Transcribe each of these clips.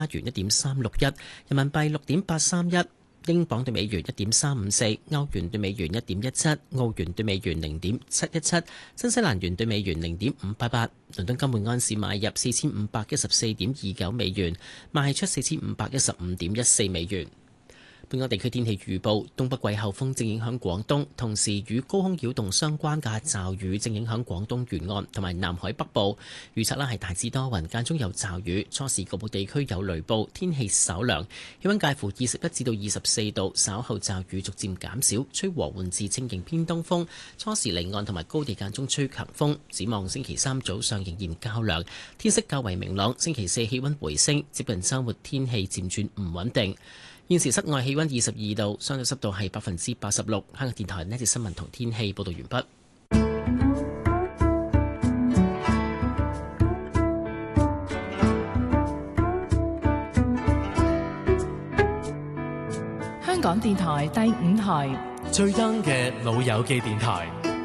元1.361，人民幣6.831。英鎊對美元1.354，歐元對美元1.17，澳元對美元0.717，新西蘭元對美元0.588。倫敦金每安士買入4514.29美元，賣出4515.14美元。本港地區天氣預報：東北季候風正影響廣東，同時與高空擾動相關嘅驟雨正影響廣東沿岸同埋南海北部。預測係大致多雲，間中有驟雨，初時局部地區有雷暴，天氣稍涼，氣溫介乎21至到24度。稍後驟雨逐漸減少，吹和緩至清勁偏東風。初時離岸同埋高地間中吹強風。展望星期三早上仍然較涼，天色較為明朗。星期四氣溫回升，接近週末天氣漸轉唔穩定。現時室外氣溫22度，相對濕度係86%。香港電台呢節新聞同天氣報道完畢。 香港電台第5台最 young 嘅老友記電台。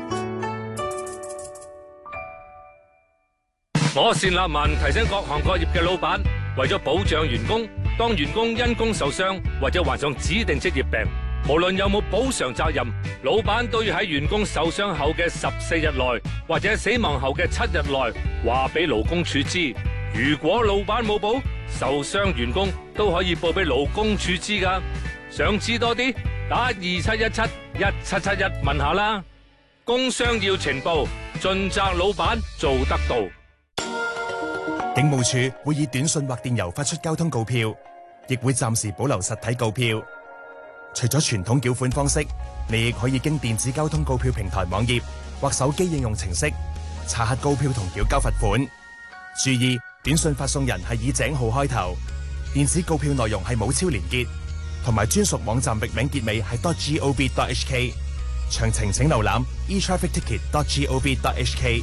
我單立文提醒各行各業嘅老闆，為咗保障員工，當員工因工受傷或者患上指定職業病，無論有冇補償責任，老闆都要喺員工受傷後嘅14日內或者死亡後嘅7日內話俾勞工處知。如果老闆冇補，受傷員工都可以報俾勞工處知㗎。想知多啲，打27171771問下啦。工傷要呈報，盡責老闆做得到。 警務處會以短信或電郵發出交通告票，亦會暫時保留實體告票。除咗傳統繳款方式，你亦可以經電子交通告票平台網頁或手機應用程式查核告票同繳交罰款。注意，短信發送人係以井號開頭，電子告票內容係冇超連結，同埋專屬網站域名結尾係 .gov.hk。詳情請瀏覽 etrafficticket.gov.hk。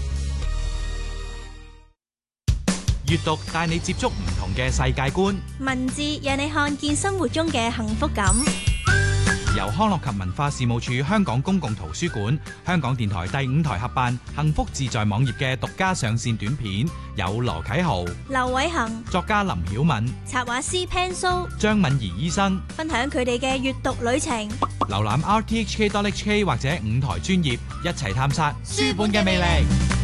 閱讀帶你接觸唔同嘅世界觀， 文字讓你看見生活中嘅幸福感。 由康樂及文化事務署香港公共圖書館、香港電台第5台合辦幸福自在網頁嘅獨家上線短片，有羅啟豪、 劉偉恒、 作家林曉敏、 插畫師 Pan So、 張敏儀醫生分享佢哋嘅閱讀旅程。 瀏覽 rthk.hk 或者5台專頁，一齊探索書本嘅魅力。